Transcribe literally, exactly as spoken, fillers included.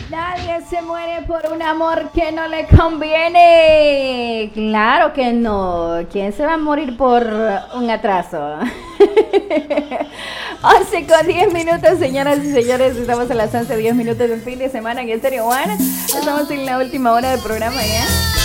Nadie se muere por un amor que no le conviene. Claro que no. ¿Quién se va a morir por un atraso? once con diez minutos, señoras y señores. Estamos a las once, diez minutos del fin de semana en Estéreo One. Estamos en la última hora del programa ya.